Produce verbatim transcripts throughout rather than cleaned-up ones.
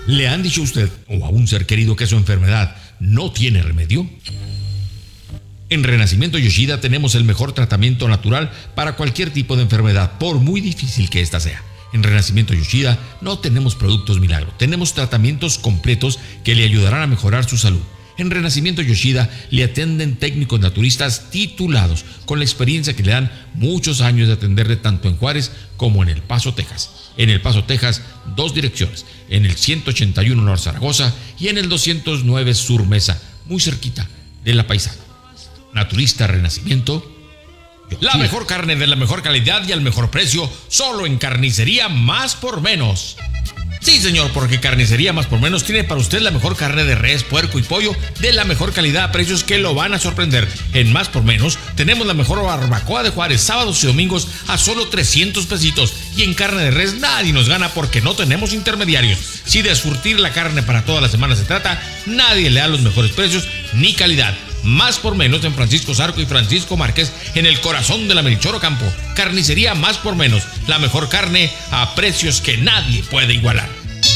¿Le han dicho a usted o a un ser querido que su enfermedad no tiene remedio? En Renacimiento Yoshida tenemos el mejor tratamiento natural para cualquier tipo de enfermedad, por muy difícil que ésta sea. En Renacimiento Yoshida no tenemos productos milagro, tenemos tratamientos completos que le ayudarán a mejorar su salud. En Renacimiento Yoshida le atienden técnicos naturistas titulados, con la experiencia que le dan muchos años de atenderle tanto en Juárez como en El Paso, Texas. En El Paso, Texas, dos direcciones, en el ciento ochenta y uno Norte Zaragoza y en el doscientos nueve Sur Mesa, muy cerquita de La Paisana. Naturista Renacimiento Yoshida. La mejor carne de la mejor calidad y al mejor precio, solo en Carnicería Más por Menos. Sí, señor, porque Carnicería Más por Menos tiene para usted la mejor carne de res, puerco y pollo de la mejor calidad a precios que lo van a sorprender. En Más por Menos tenemos la mejor barbacoa de Juárez, sábados y domingos a solo trescientos pesitos. Y en carne de res nadie nos gana porque no tenemos intermediarios. Si de surtir la carne para toda la semana se trata, nadie le da los mejores precios ni calidad. Más por Menos en Francisco Zarco y Francisco Márquez, en el corazón de la Melchor Ocampo. Carnicería Más por Menos, la mejor carne a precios que nadie puede igualar.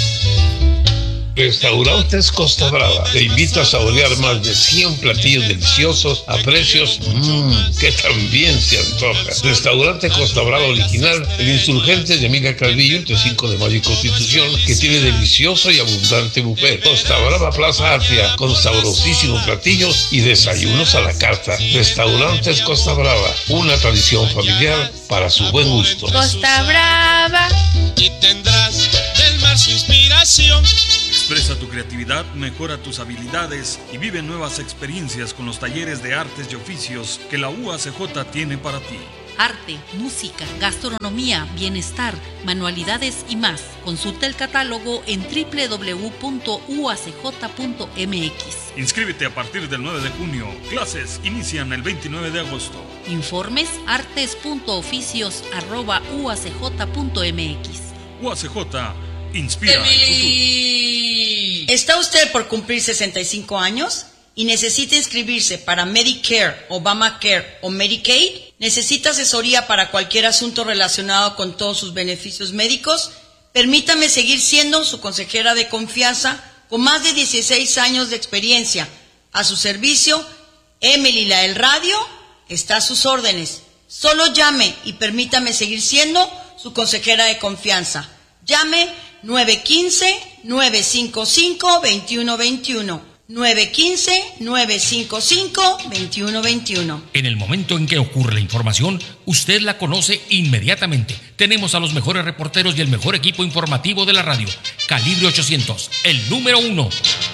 Restaurantes Costa Brava te invita a saborear más de cien platillos deliciosos a precios mmm, que también se antoja. Restaurante Costa Brava original, el Insurgentes de Emilia Calvillo, entre cinco de mayo y Constitución, que tiene delicioso y abundante buffet. Costa Brava Plaza Atria, con sabrosísimos platillos y desayunos a la carta. Restaurantes Costa Brava, una tradición familiar para su buen gusto. Costa Brava. Y tendrás del mar su inspiración. Expresa tu creatividad, mejora tus habilidades y vive nuevas experiencias con los talleres de artes y oficios que la U A C J tiene para ti. Arte, música, gastronomía, bienestar, manualidades y más. Consulta el catálogo en doble u doble u doble u punto u a c j punto m x. Inscríbete a partir del nueve de junio. Clases inician el veintinueve de agosto. Informes artes punto oficios arroba u a c j punto m x. U A C J inspira el futuro. ¿Está usted por cumplir sesenta y cinco años y necesita inscribirse para Medicare, Obamacare o Medicaid? ¿Necesita asesoría para cualquier asunto relacionado con todos sus beneficios médicos? Permítame seguir siendo su consejera de confianza con más de dieciséis años de experiencia. A su servicio, Emily la del Radio está a sus órdenes. Solo llame y permítame seguir siendo su consejera de confianza. Llame nueve uno cinco, nueve cinco cinco, dos uno dos uno. nueve uno cinco, nueve cinco cinco, dos uno dos uno. En el momento en que ocurre la información, usted la conoce inmediatamente. Tenemos a los mejores reporteros y el mejor equipo informativo de la radio. Calibre ochocientos, el número uno.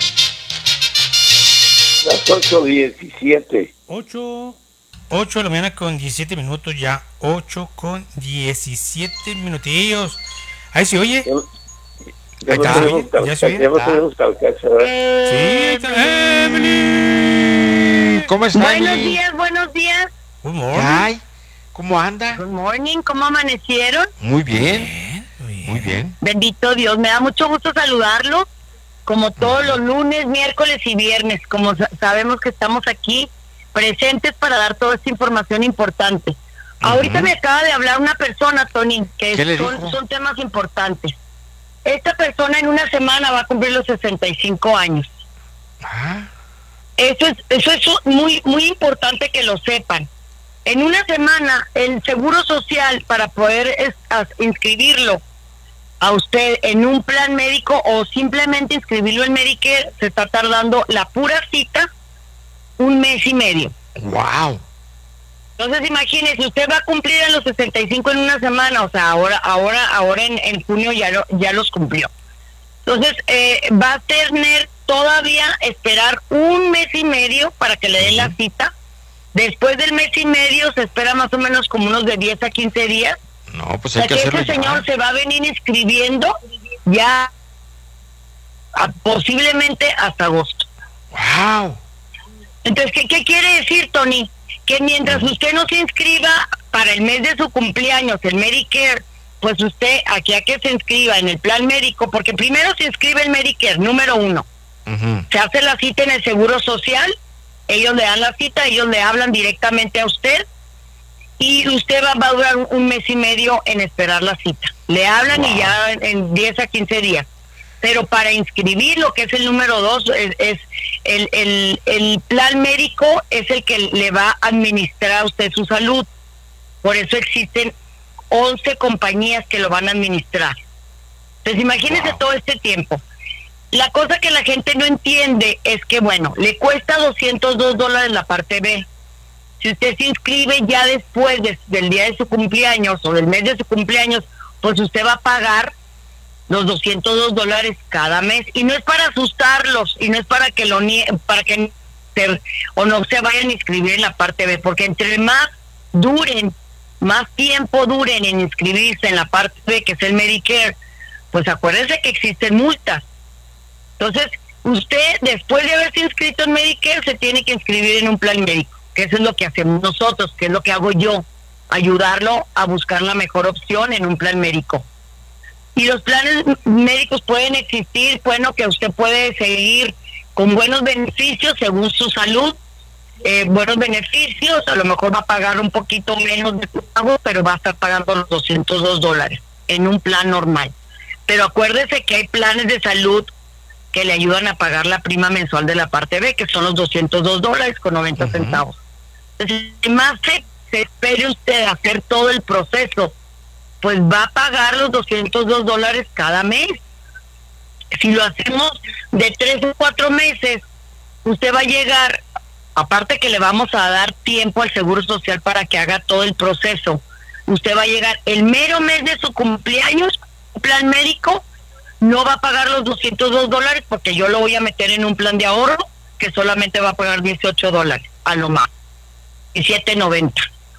Las ocho diecisiete. ocho, ocho de la mañana con diecisiete minutos ya. ocho con diecisiete minutillos. Ahí se oye. Ya, ya, Ahí no está, tenemos, ya se oye. ya no tenemos calcacha, ¿verdad? Sí, está Emily. ¿Cómo está, Buenos Emily? días, buenos días. Good morning. Ay, ¿cómo anda? Good morning, ¿cómo amanecieron? Muy bien, muy bien. Bendito Dios, me da mucho gusto saludarlos, como todos los lunes, miércoles y viernes, como sa- sabemos que estamos aquí presentes para dar toda esta información importante. Uh-huh. Ahorita me acaba de hablar una persona, Tony, que ¿Qué le son, dijo? son temas importantes. Esta persona en una semana va a cumplir los sesenta y cinco años. Ah, Eso es, eso es muy, muy importante que lo sepan. En una semana, el Seguro Social, para poder es, as, inscribirlo a usted en un plan médico o simplemente inscribirlo en Medicare, se está tardando la pura cita un mes y medio. wow. Entonces, imagínese, usted va a cumplir a los sesenta y cinco en una semana, o sea, ahora, ahora, ahora en, en junio ya, lo, ya los cumplió. Entonces, eh, va a tener todavía esperar un mes y medio para que le den la cita. Después del mes y medio se espera más o menos como unos de diez a quince días. No, pues O hay sea, que que hacerlo ese ya. señor se va a venir inscribiendo ya a, posiblemente hasta agosto. Wow. Entonces, ¿qué, qué quiere decir, Tony? Que mientras usted no se inscriba para el mes de su cumpleaños, el Medicare, pues usted, aquí a que se inscriba en el plan médico, porque primero se inscribe el Medicare, número uno. Uh-huh. Se hace la cita en el Seguro Social, ellos le dan la cita, ellos le hablan directamente a usted, y usted va, va a durar un, un mes y medio en esperar la cita. Le hablan wow. y ya en, en diez a quince días. Pero para inscribir, lo que es el número dos, es, es el, el, el plan médico es el que le va a administrar a usted su salud. Por eso existen once compañías que lo van a administrar. Entonces imagínese wow. todo este tiempo. La cosa que la gente no entiende es que, bueno, le cuesta doscientos dos dólares la parte B. Si usted se inscribe ya después de, del día de su cumpleaños o del mes de su cumpleaños, pues usted va a pagar los doscientos dos dólares cada mes. Y no es para asustarlos, y no es para que lo nie para que se, o no se vayan a inscribir en la parte B, porque entre más duren, más tiempo duren en inscribirse en la parte B, que es el Medicare, pues acuérdense que existen multas. Entonces, usted, después de haberse inscrito en Medicare, se tiene que inscribir en un plan médico, que eso es lo que hacemos nosotros, que es lo que hago yo, ayudarlo a buscar la mejor opción en un plan médico. Y los planes médicos pueden existir, bueno, que usted puede seguir con buenos beneficios según su salud, eh, buenos beneficios, a lo mejor va a pagar un poquito menos de pago, pero va a estar pagando los doscientos dos dólares en un plan normal. Pero acuérdese que hay planes de salud que le ayudan a pagar la prima mensual de la parte B, que son los doscientos dos dólares con noventa uh-huh. centavos. Entonces, si más se, se espere usted a hacer todo el proceso, pues va a pagar los doscientos dos dólares cada mes. Si lo hacemos de tres o cuatro meses, usted va a llegar, aparte que le vamos a dar tiempo al Seguro Social para que haga todo el proceso, usted va a llegar el mero mes de su cumpleaños, plan médico, no va a pagar los doscientos dos dólares porque yo lo voy a meter en un plan de ahorro que solamente va a pagar dieciocho dólares, a lo más, diecisiete noventa.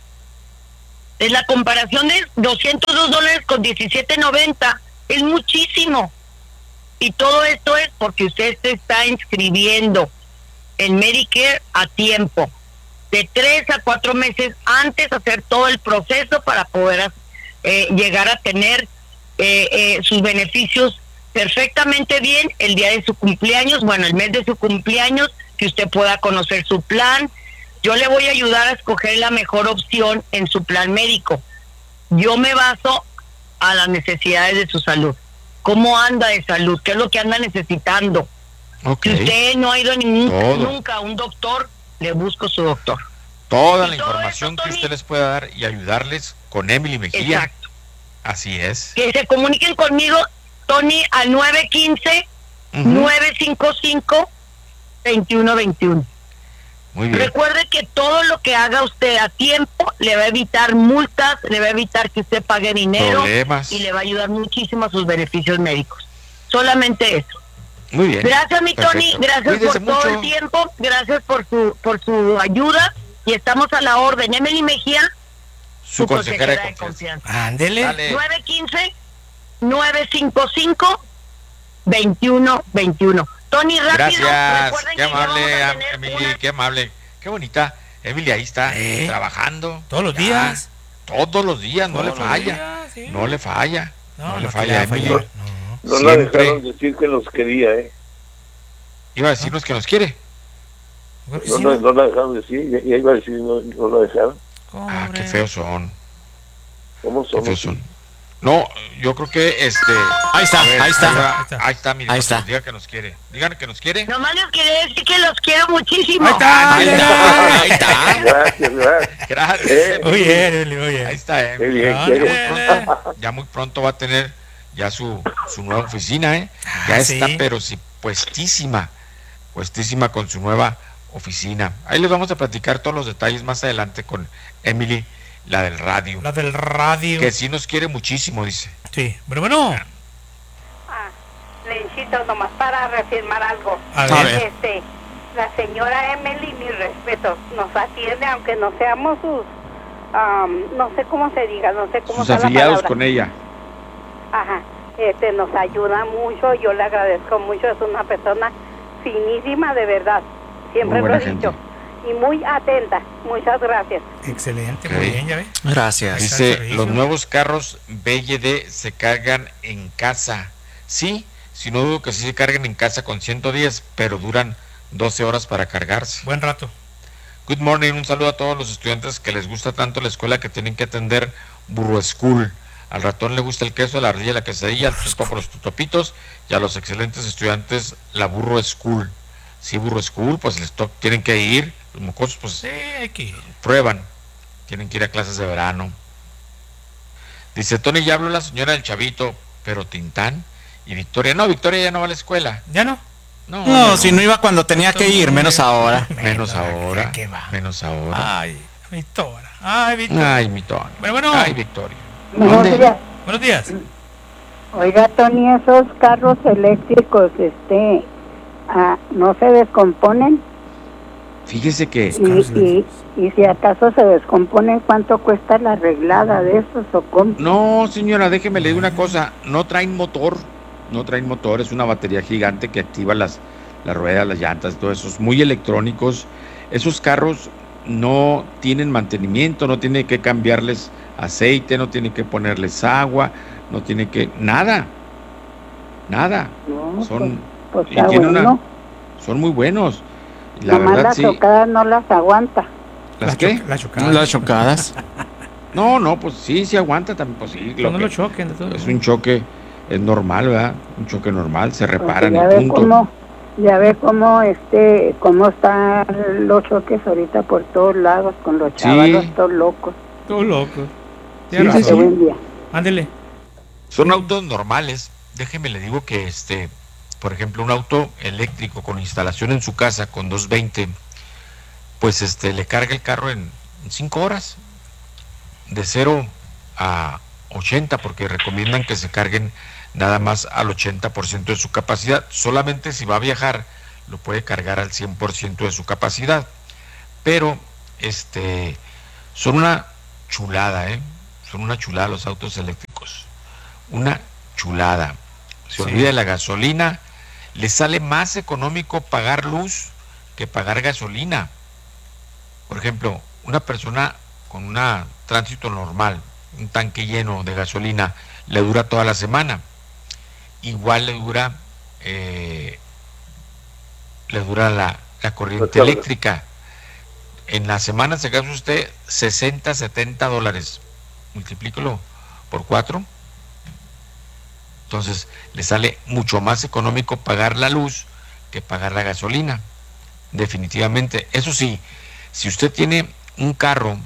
Es la comparación de doscientos dos dólares con diecisiete noventa, es muchísimo. Y todo esto es porque usted se está inscribiendo en Medicare a tiempo, de tres a cuatro meses antes de hacer todo el proceso para poder eh, llegar a tener eh, eh, sus beneficios perfectamente bien el día de su cumpleaños, bueno, el mes de su cumpleaños, que usted pueda conocer su plan. Yo le voy a ayudar a escoger la mejor opción en su plan médico. Yo me baso a las necesidades de su salud. ¿Cómo anda de salud? ¿Qué es lo que anda necesitando? Okay. Si usted no ha ido a ningún, nunca a un doctor, le busco su doctor. Toda la información eso, que usted les pueda dar y ayudarles con Emily Mejía. Exacto. Así es. Que se comuniquen conmigo, Tony, al nueve uno cinco, nueve cinco cinco, dos uno dos uno. Muy bien. Recuerde que todo lo que haga usted a tiempo le va a evitar multas, le va a evitar que usted pague dinero Problemas. Y le va a ayudar muchísimo a sus beneficios médicos. Solamente eso. Muy bien. Gracias, mi Perfecto. Tony, gracias Cuídese por mucho. todo el tiempo, gracias por su por su ayuda y estamos a la orden. Emily Mejía, su, su consejera, consejera de confianza. confianza. Ándele. nueve uno cinco, nueve cinco cinco, dos uno dos uno. Tony, rápido. Gracias, qué amable, Emily, una... qué amable, qué bonita. Emily ahí está ¿Eh? trabajando. Todos los ya, días. Todos los días, no le falla. Días, sí. No le falla. No, no, no le falla, Emily. No, no la dejaron decir que nos quería, ¿eh? Iba a decirnos ¿Ah? que nos quiere. No, no, no la dejaron decir, ya iba a decir, no, no la dejaron. Ah, qué feos son. ¿Cómo son? Qué feos son. No, yo creo que este. Ahí está, ver, ahí está. Ahí está, ahí está, mi ahí está. Diga que nos quiere. Digan que nos quiere. Nomás les quería decir que los quiero muchísimo. Ahí está, ahí está. Ahí está. Gracias, gracias. Gracias. Eh, muy bien, muy bien. Ahí está, eh. Bien, ya, muy pronto, ya muy pronto va a tener ya su, su nueva oficina, ¿eh? Ya ah, está, sí. Pero sí, puestísima. Puestísima con su nueva oficina. Ahí les vamos a platicar todos los detalles más adelante con Emily. La del radio. La del radio. Que sí nos quiere muchísimo, dice. Sí, pero bueno. Ah, Lenchito, nomás para reafirmar algo. A ver. Este, la señora Emily, mi respeto, nos atiende, aunque no seamos sus, um, no sé cómo se diga, no sé cómo sus afiliados con ella. Ajá, este, nos ayuda mucho, yo le agradezco mucho, es una persona finísima, de verdad. Siempre lo he dicho. Y muy atenta, muchas gracias. Excelente, okay. Muy bien, ya ve. Gracias. Dice, los nuevos carros B Y D se cargan en casa. Sí, si no dudo que sí se carguen en casa con ciento diez, pero duran doce horas para cargarse. Buen rato. Good morning, un saludo a todos los estudiantes que les gusta tanto la escuela que tienen que atender Burro School. Al ratón le gusta el queso, la ardilla, la quesadilla, al por los topitos, y a los excelentes estudiantes la burro school. Sí, burro school, pues les to- tienen que ir, los mocosos pues sí, hay que ir. Prueban, tienen que ir a clases de verano. Dice Tony, ya habló la señora del chavito, pero Tintán y Victoria, no, Victoria ya no va a la escuela. ¿Ya no? No, no, no si no iba cuando tenía que ir, menos ahora. Menos ahora, menos ahora. Ay, Victoria. Ay, Victoria. Ay, Victoria. Bueno, bueno. Ay, Victoria. Buenos días. Buenos días. Oiga, Tony, esos carros eléctricos, este, ah, ¿no se descomponen? Fíjese que... Y, y, y si acaso se descomponen, ¿cuánto cuesta la arreglada de esos o cómo? No, señora, déjeme le digo una cosa, no traen motor, no traen motor, es una batería gigante que activa las, las ruedas, las llantas, todo eso, es muy electrónicos. Esos carros no tienen mantenimiento, no tiene que cambiarles aceite, no tiene que ponerles agua, no tiene que... nada, nada. No, son, pues, pues y tienen bueno. una, son muy buenos. La Nomás verdad, las sí. chocadas no las aguanta. ¿Las qué? Las chocadas. Las chocadas. No, no, pues sí, sí aguanta también, pues sí. Lo Lo no que, lo choquen. De todo. es un choque, es normal, ¿verdad? Un choque normal, se reparan ya en ve punto. cómo, ya ve cómo este, cómo están los choques ahorita por todos lados con los chavalos Sí. todos locos. Todo loco. Sí, sí, sí. Buen día. Ándele. Son autos normales. Déjeme le digo que este, por ejemplo, un auto eléctrico con instalación en su casa con doscientos veinte, pues este le carga el carro en cinco horas, de cero a ochenta, porque recomiendan que se carguen nada más al ochenta por ciento de su capacidad. Solamente si va a viajar lo puede cargar al cien por ciento de su capacidad. Pero este son una chulada, ¿eh? Son una chulada los autos eléctricos. Una chulada. Se Sí. olvida de la gasolina. Le sale más económico pagar luz que pagar gasolina. Por ejemplo, una persona con un tránsito normal, un tanque lleno de gasolina, le dura toda la semana. Igual le dura eh, le dura la, la corriente eléctrica. En la semana se gasta usted sesenta, setenta dólares. Multiplícalo por cuatro. Entonces le sale mucho más económico pagar la luz que pagar la gasolina. Definitivamente. Eso sí, si usted tiene un carro,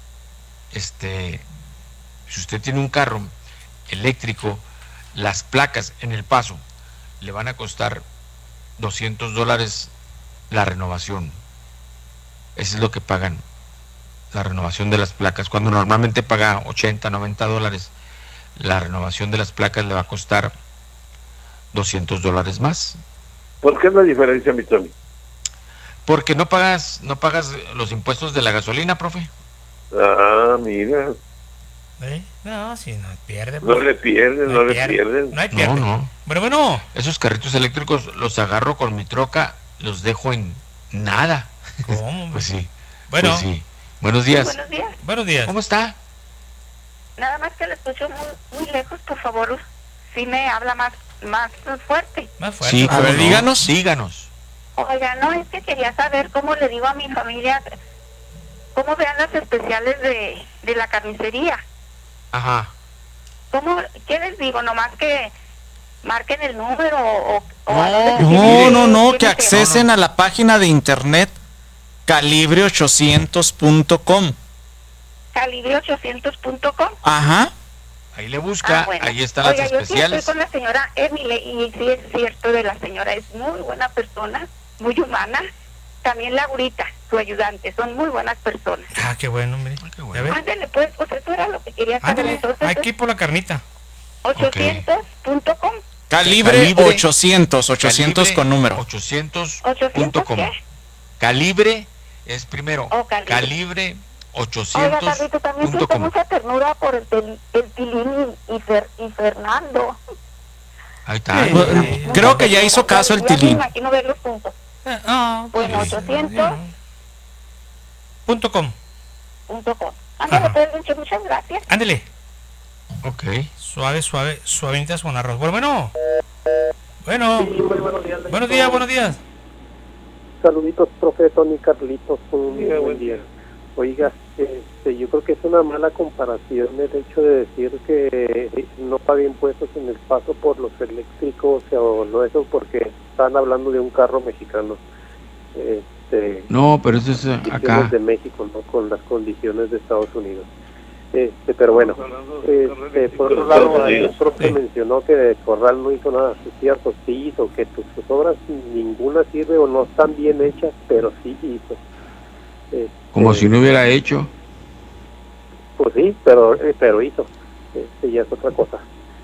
este, si usted tiene un carro eléctrico, las placas en El Paso le van a costar doscientos dólares la renovación. Eso es lo que pagan, la renovación de las placas. Cuando normalmente paga ochenta, noventa dólares, la renovación de las placas le va a costar doscientos dólares más. ¿Por qué es la diferencia, mi Tony? Porque no pagas, no pagas los impuestos de la gasolina, profe. Ah, mira. ¿Eh? No, si no pierde. No le pierden, no, no le pierde. pierden. No hay pierde. No, no. Bueno, bueno. Esos carritos eléctricos los agarro con mi troca, los dejo en nada. ¿Cómo? Pues sí. Bueno. Pues sí. Buenos días. Buenos días. Buenos días. ¿Cómo está? Nada más que lo escucho muy, muy lejos, por favor. Si me habla más, más fuerte. Más fuerte. Sí, A ver, no, díganos. Díganos. Oiga, no, es que quería saber cómo le digo a mi familia, cómo vean las especiales de, de la carnicería. Ajá. ¿Cómo, qué les digo? Nomás que marquen el número o... o No, a dónde se No, tiene no, no, que tiene accesen a la página de internet calibre ochocientos punto com. calibre ochocientos punto com. Ajá. Ahí le busca, Ah, bueno. ahí están Oiga, las yo sí especiales. estoy con la señora Emily y sí es cierto de la señora, es muy buena persona, muy humana. También Laurita, su ayudante, son muy buenas personas. Ah, qué bueno, hombre. Ah, qué ¿Ya bueno. ves? Ándale, pues, pues eso era lo que quería saber. Ándale, Entonces, hay que ir por la carnita. ochocientos punto com. Calibre, Calibre- ochocientos, ochocientos Calibre con número. ochocientos punto ¿ochocientos com. qué? Calibre es primero. Oh, calibre. Calibre Oiga, ochocientos Carlito, también punto siento com. mucha ternura por el, tel- el Tilín y, y, Fer- y Fernando. Ahí está. Sí. Bueno, creo que ya hizo caso el Ya me Tilín. imagino verlos juntos. Eh, ah, Bueno, pues, ochocientos punto com. punto com. Ándale, Ajá. pues, muchas, muchas gracias. Ándele. Ok. Suave, suave, suavenitas con arroz. Bueno, bueno. Bueno. Buenos días, buenos días. Saluditos, profe Tony Carlitos. Un buen día. Oiga, Este, yo creo que es una mala comparación el hecho de decir que no paga impuestos en el paso por los eléctricos o no, eso porque están hablando de un carro mexicano. Este, no, pero eso es acá. De México, ¿no? Con las condiciones de Estados Unidos. Este, pero bueno, este, por otro lado, el profe mencionó que Corral no hizo nada. Es cierto, sí hizo, que tus, tus obras ninguna sirve o no están bien hechas, pero sí hizo. Este, como si no hubiera hecho. Pues sí, pero eh, pero hizo. Este, ya es otra cosa.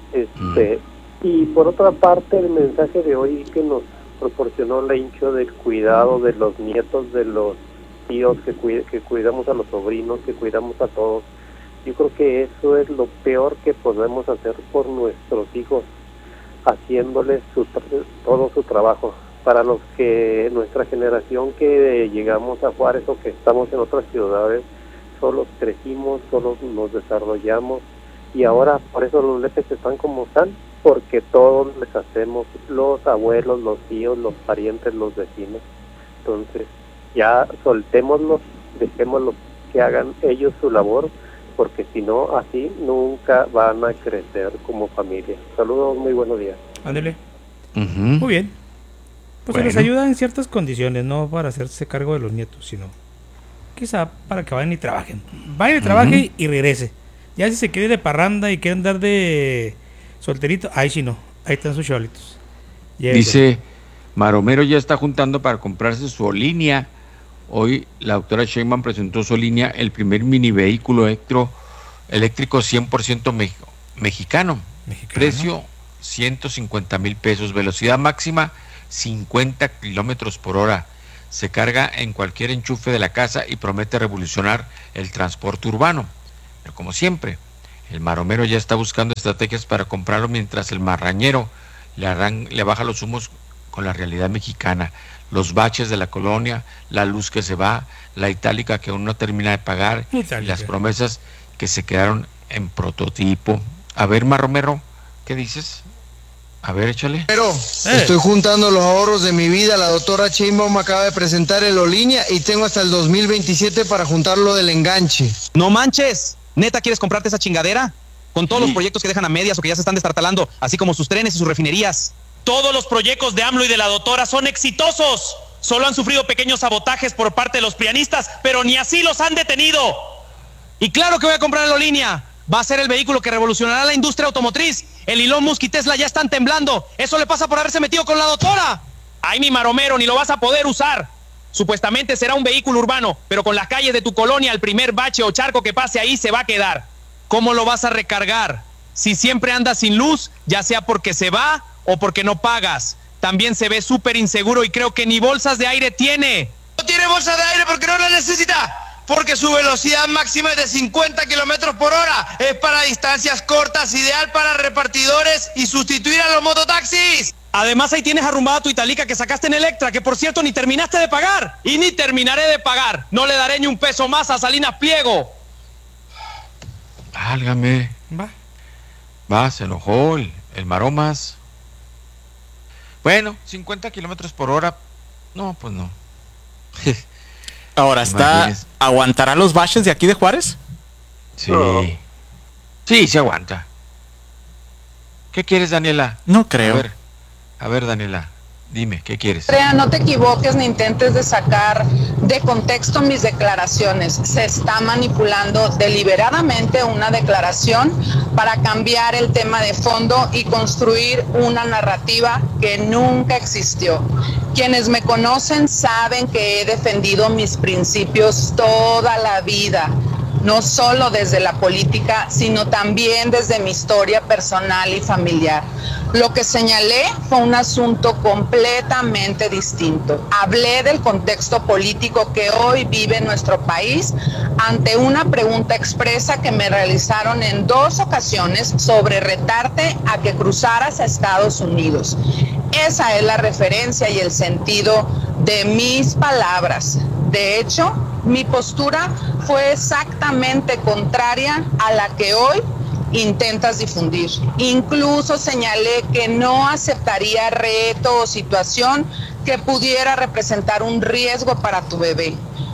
Este, mm. Y por otra parte, el mensaje de hoy que nos proporcionó la hincho del cuidado de los nietos, de los tíos, que, cuid que cuidamos a los sobrinos, que cuidamos a todos. Yo creo que eso es lo peor que podemos hacer por nuestros hijos, haciéndoles su, todo su trabajo. Para los que nuestra generación que llegamos a Juárez o que estamos en otras ciudades, solo crecimos, solo nos desarrollamos y ahora por eso los lefes están como están, porque todos les hacemos, los abuelos, los tíos, los parientes, los vecinos. Entonces ya soltémoslos, dejémoslos que hagan ellos su labor, porque si no, así nunca van a crecer como familia. Saludos, muy buenos días. Ándele. Uh-huh. Muy bien. Pues bueno. Se les ayuda en ciertas condiciones, no para hacerse cargo de los nietos, sino quizá para que vayan y trabajen. Vayan y trabajen uh-huh. y regrese. Ya si se quiere ir de parranda y quieren andar de solterito, ahí sí no, ahí están sus cholitos. Dice, Maromero ya está juntando para comprarse su línea. Hoy la doctora Sheinbaum presentó su línea, el primer mini vehículo electro, eléctrico cien por ciento me, mexicano. mexicano. Precio ciento cincuenta mil pesos, velocidad máxima cincuenta kilómetros por hora. Se carga en cualquier enchufe de la casa y promete revolucionar el transporte urbano. Pero como siempre, el maromero ya está buscando estrategias para comprarlo mientras el marrañero le, arran le baja los humos con la realidad mexicana. Los baches de la colonia, la luz que se va, la itálica que aún no termina de pagar itálica. Y las promesas que se quedaron en prototipo. A ver, Maromero, ¿qué dices? A ver, échale. Pero eh. estoy juntando los ahorros de mi vida. La doctora Sheinbaum acaba de presentar el Olínea y tengo hasta el dos mil veintisiete para juntarlo del enganche. ¡No manches! ¿Neta quieres comprarte esa chingadera? Con todos sí. los proyectos que dejan a medias o que ya se están destartalando, así como sus trenes y sus refinerías. Todos los proyectos de AMLO y de la doctora son exitosos. Solo han sufrido pequeños sabotajes por parte de los prianistas, pero ni así los han detenido. Y claro que voy a comprar la línea. Va a ser el vehículo que revolucionará la industria automotriz. El Elon Musk y Tesla ya están temblando. Eso le pasa por haberse metido con la doctora. Ay, mi maromero, ni lo vas a poder usar. Supuestamente será un vehículo urbano, pero con las calles de tu colonia, el primer bache o charco que pase ahí se va a quedar. ¿Cómo lo vas a recargar? Si siempre andas sin luz, ya sea porque se va o porque no pagas. También se ve súper inseguro y creo que ni bolsas de aire tiene. No tiene bolsa de aire porque no la necesita. Porque su velocidad máxima es de cincuenta kilómetros por hora. Es para distancias cortas, ideal para repartidores y sustituir a los mototaxis. Además ahí tienes arrumbada tu Italica que sacaste en Electra, que por cierto ni terminaste de pagar. Y ni terminaré de pagar. No le daré ni un peso más a Salinas Pliego. Válgame. Va. Va, se enojó el, el Maromas. Bueno, cincuenta kilómetros por hora. No, pues no. Ahora, está, ¿aguantará los baches de aquí de Juárez? Sí. No. Sí, se aguanta. ¿Qué quieres, Daniela? No creo. A ver, a ver, Daniela, dime, ¿qué quieres? Andrea, no te equivoques ni intentes de sacar de contexto mis declaraciones. Se está manipulando deliberadamente una declaración para cambiar el tema de fondo y construir una narrativa que nunca existió. Quienes me conocen saben que he defendido mis principios toda la vida, no solo desde la política, sino también desde mi historia personal y familiar. Lo que señalé fue un asunto completamente distinto. Hablé del contexto político que hoy vive nuestro país ante una pregunta expresa que me realizaron en dos ocasiones sobre retarte a que cruzaras a Estados Unidos. Esa es la referencia y el sentido de mis palabras. De hecho, mi postura fue exactamente contraria a la que hoy intentas difundir. Incluso señalé que no aceptaría reto o situación que pudiera representar un riesgo para tu bebé.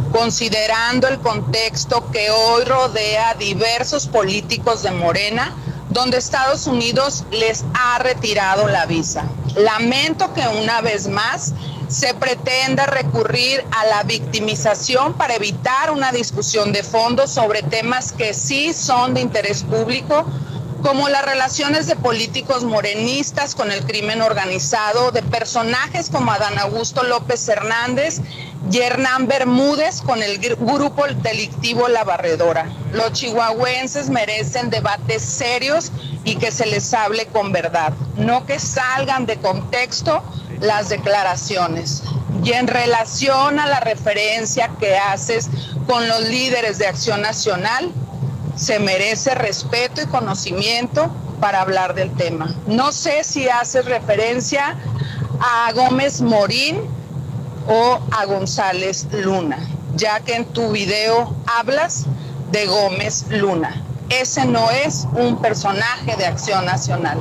considerando el contexto que hoy rodea a diversos políticos de Morena, donde Estados Unidos les ha retirado la visa. Lamento que una vez más se pretenda recurrir a la victimización para evitar una discusión de fondo sobre temas que sí son de interés público, como las relaciones de políticos morenistas con el crimen organizado, de personajes como Adán Augusto López Hernández y Hernán Bermúdez con el grupo delictivo La Barredora. Los chihuahuenses merecen debates serios y que se les hable con verdad, no que salgan de contexto las declaraciones. Y en relación a la referencia que haces con los líderes de Acción Nacional, se merece respeto y conocimiento para hablar del tema. No sé si haces referencia a Gómez Morín o a González Luna, ya que en tu video hablas de Gómez Luna. Ese no es un personaje de Acción Nacional.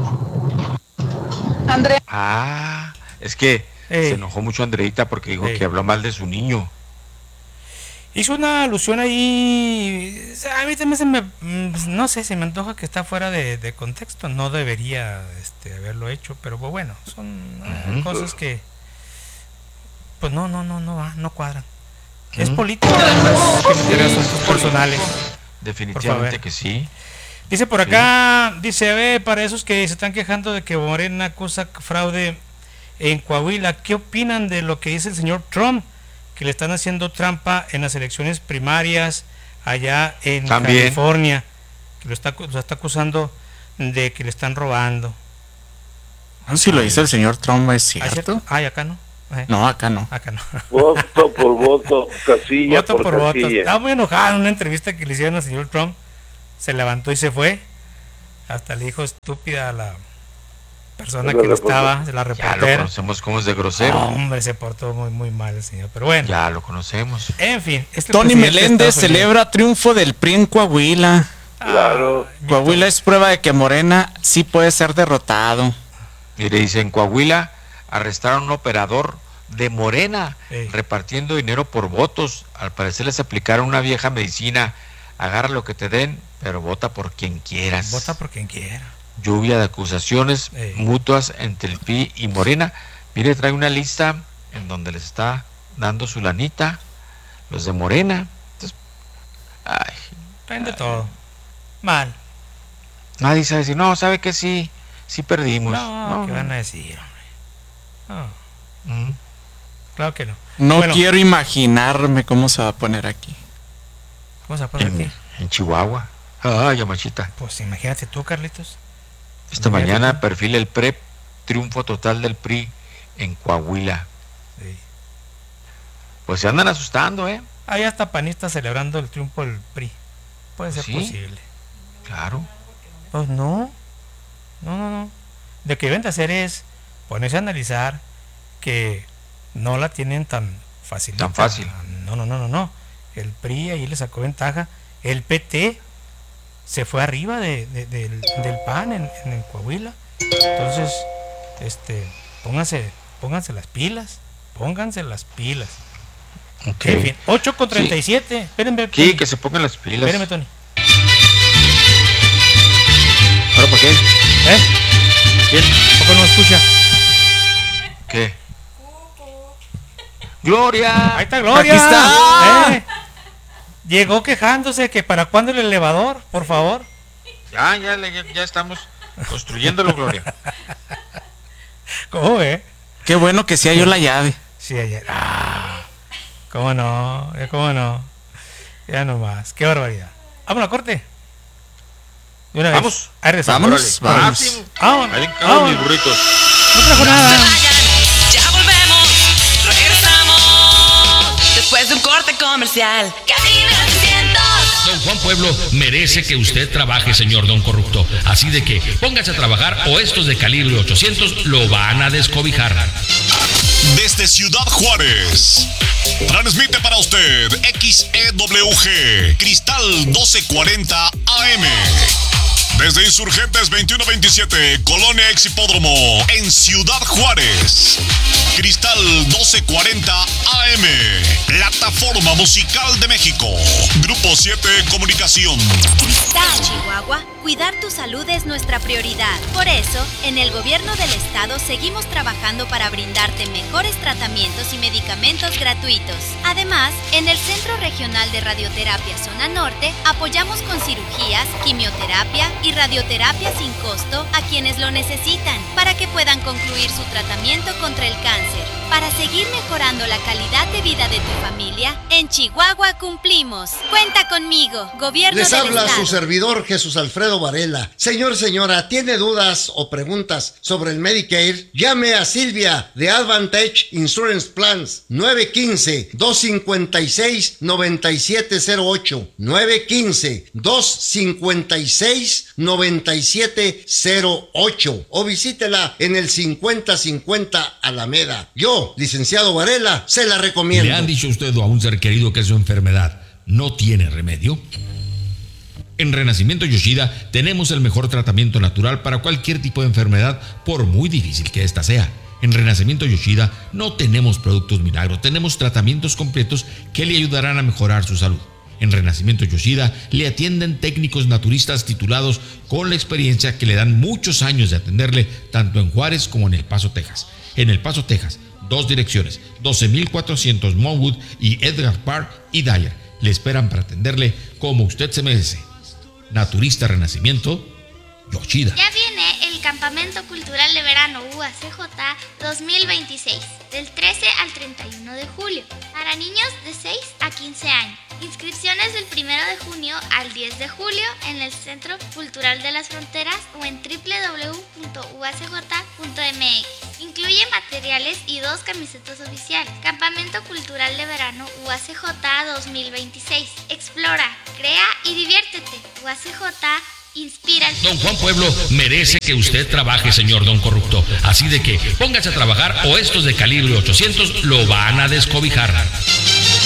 Andrea. Ah, es que Ey. se enojó mucho Andreita porque dijo Ey. que habló mal de su niño. Hizo una alusión ahí, a mí también se me, no sé, se me antoja que está fuera de, de contexto, no debería este, haberlo hecho, pero bueno, son uh-huh. cosas que, pues no, no, no, no va, no cuadran. Uh-huh. Es política, además, que meter asuntos personales. Definitivamente que sí. Dice por acá, sí. dice, a ver, para esos que se están quejando de que Morena acusa fraude en Coahuila, ¿qué opinan de lo que dice el señor Trump? Que le están haciendo trampa en las elecciones primarias allá en También. California, que lo está, lo está acusando de que le están robando. No, si lo dice el señor Trump, ¿es cierto? cierto? Ay, acá no. Eh. No, acá no. Acá no. Voto por voto, casilla voto por, por casilla. Voto. Estaba muy enojado en una entrevista que le hicieron al señor Trump. Se levantó y se fue. Hasta le dijo estúpida a la persona que lo estaba, de la reportera. Ya lo conocemos como es de grosero. No, hombre, se portó muy muy mal el señor, pero bueno. Ya lo conocemos. En fin. Este Tony Meléndez celebra triunfo del P R I en Coahuila. Claro. Ah, Coahuila es prueba de que Morena sí puede ser derrotado. Mire, dice, en Coahuila arrestaron a un operador de Morena Ey. repartiendo dinero por votos. Al parecer les aplicaron una vieja medicina. Agarra lo que te den, pero vota por quien quieras. Vota por quien quiera. Lluvia de acusaciones Ey. mutuas entre el P R I y Morena. Mire, trae una lista en donde les está dando su lanita los de Morena. Entonces, ay, traen de todo. Mal. Nadie sabe decir, no, sabe que sí, sí perdimos. No, no ¿qué no. van a decir, hombre? No. Mm. Claro que no. No bueno, quiero imaginarme cómo se va a poner aquí. ¿Cómo se va a poner en, aquí? En Chihuahua. Ay, Yamachita. Pues imagínate tú, Carlitos. Esta mañana perfila el P R E P, triunfo total del P R I en Coahuila. Sí. Pues se andan asustando, ¿eh? Hay hasta panistas celebrando el triunfo del P R I. Puede ser ¿Sí? posible. Claro. Pues no. No, no, no. Lo que deben de hacer es ponerse a analizar que no la tienen tan fácil. Tan fácil. No, no, no, no, no. El P R I ahí le sacó ventaja. El P T se fue arriba de, de, de, del, del P A N en, en, en Coahuila. Entonces, este, pónganse, pónganse las pilas, pónganse las pilas. Okay. En fin, ocho con treinta y siete. Sí. Espérenme. Sí, que se pongan las pilas. Espérenme, Tony. ¿Ahora por qué? ¿Eh? ¿Quién? ¿Por qué no escucha? ¿Qué? ¡Gloria! Ahí está Gloria. Aquí está. ¿Eh? Llegó quejándose que para cuándo el elevador, por favor. Ya, ya, ya, ya estamos construyéndolo, Gloria. ¿Cómo ve? Qué bueno que sí halló la llave. Sí, ayer. Ah, ¿cómo no? ¿Cómo no? Ya nomás. Qué barbaridad. Vámonos a corte. De una vamos. Ahí Vámonos. Vamos. Vamos. Vamos. Ahí encargo mis burritos. No trajo nada. Ya volvemos. Regresamos. Después de un corte comercial. Don Juan Pueblo merece que usted trabaje, señor Don Corrupto. Así de que póngase a trabajar o estos de calibre ochocientos lo van a descobijar. Desde Ciudad Juárez, transmite para usted X E W G, Cristal doce cuarenta A M. Desde Insurgentes veintiuno veintisiete, Colonia Ex Hipódromo, en Ciudad Juárez. Cristal doce cuarenta A M, plataforma musical de México. Grupo siete Comunicación. En Chihuahua, cuidar tu salud es nuestra prioridad. Por eso, en el gobierno del estado seguimos trabajando para brindarte mejores tratamientos y medicamentos gratuitos. Además, en el Centro Regional de Radioterapia Zona Norte, apoyamos con cirugías, quimioterapia y radioterapia sin costo a quienes lo necesitan, para que puedan concluir su tratamiento contra el cáncer. Para seguir mejorando la calidad de vida de tu familia, en Chihuahua cumplimos. Cuenta conmigo, Gobierno Les del habla Estado. su servidor Jesús Alfredo Varela. Señor, señora, ¿tiene dudas o preguntas sobre el Medicare? Llame a Silvia de Advantage Insurance Plans nueve uno cinco, dos cinco seis, nueve siete cero ocho nueve uno cinco, dos cinco seis, nueve siete cero ocho o visítela en el cincuenta cincuenta Alameda. Yo, licenciado Varela, se la recomiendo. ¿Le han dicho usted a un ser querido que su enfermedad no tiene remedio? En Renacimiento Yoshida tenemos el mejor tratamiento natural para cualquier tipo de enfermedad, por muy difícil que ésta sea. En Renacimiento Yoshida no tenemos productos milagros, tenemos tratamientos completos que le ayudarán a mejorar su salud. En Renacimiento Yoshida le atienden técnicos naturistas titulados con la experiencia que le dan muchos años de atenderle tanto en Juárez como en El Paso, Texas. En El Paso, Texas, dos direcciones, doce mil cuatrocientos Monwood y Edgar Park y Dyer. Le esperan para atenderle como usted se merece. Naturista Renacimiento Yoshida. Ya viene el Campamento Cultural de Verano U A C J dos mil veintiséis, del trece al treinta y uno de julio, para niños de seis a quince años. Inscripciones del primero de junio al diez de julio en el Centro Cultural de las Fronteras o en doble u doble u doble u punto u a c j punto m x. Incluye materiales y dos camisetas oficiales. Campamento Cultural de Verano U A C J dos mil veintiséis. Explora, crea y diviértete. U A C J inspira el... Don Juan Pueblo merece que usted trabaje, señor Don Corrupto. Así de que póngase a trabajar o estos de calibre ochocientos lo van a descobijar.